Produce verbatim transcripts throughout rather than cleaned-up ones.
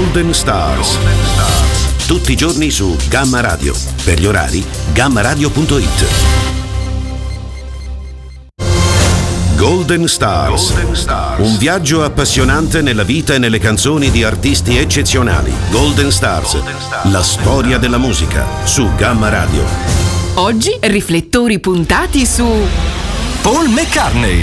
Golden Stars. Golden Stars. Tutti i giorni su Gamma Radio. Per gli orari, gamma radio punto it. Golden Stars. Golden Stars. Un viaggio appassionante nella vita e nelle canzoni di artisti eccezionali. Golden Stars. Golden Stars. La storia della musica su Gamma Radio. Oggi riflettori puntati su Paul McCartney.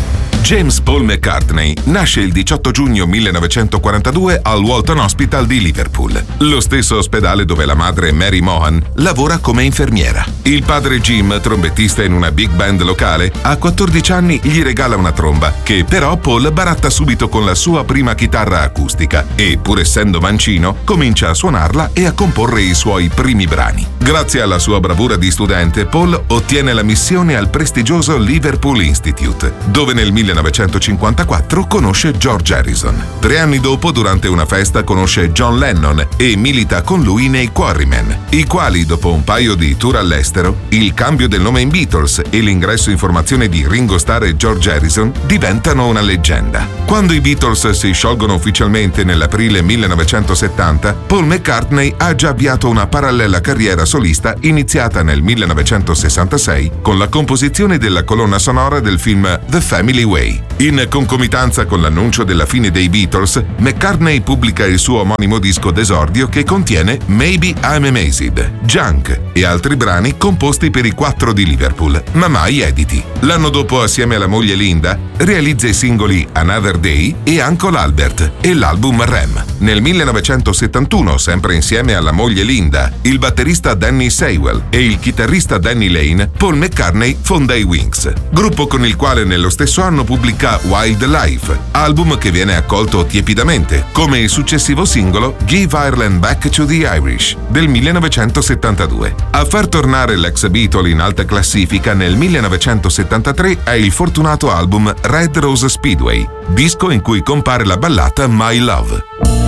James Paul McCartney nasce il diciotto giugno millenovecentoquarantadue al Walton Hospital di Liverpool, lo stesso ospedale dove la madre Mary Mohan lavora come infermiera. Il padre Jim, trombettista in una big band locale, a quattordici anni gli regala una tromba, che però Paul baratta subito con la sua prima chitarra acustica e, pur essendo mancino, comincia a suonarla e a comporre i suoi primi brani. Grazie alla sua bravura di studente, Paul ottiene la missione al prestigioso Liverpool Institute, dove nel millenovecentocinquantaquattro conosce George Harrison. Tre anni dopo, durante una festa, conosce John Lennon e milita con lui nei Quarrymen, i quali, dopo un paio di tour all'estero, il cambio del nome in Beatles e l'ingresso in formazione di Ringo Starr e George Harrison diventano una leggenda. Quando i Beatles si sciolgono ufficialmente nell'aprile millenovecentosettanta, Paul McCartney ha già avviato una parallela carriera solista iniziata nel millenovecentosessantasei con la composizione della colonna sonora del film The Family Way. In concomitanza con l'annuncio della fine dei Beatles, McCartney pubblica il suo omonimo disco d'esordio che contiene Maybe I'm Amazed, Junk e altri brani composti per i quattro di Liverpool, ma mai editi. L'anno dopo, assieme alla moglie Linda, realizza i singoli Another Day e Uncle Albert e l'album Ram. Nel millenovecentosettantuno, sempre insieme alla moglie Linda, il batterista Danny Seiwell e il chitarrista Danny Lane, Paul McCartney fonda i Wings, gruppo con il quale nello stesso anno pubblica Wild Life, album che viene accolto tiepidamente, come il successivo singolo Give Ireland Back to the Irish del millenovecentosettantadue. A far tornare l'ex Beatle in alta classifica nel millenovecentosettantatré è il fortunato album Red Rose Speedway, disco in cui compare la ballata My Love.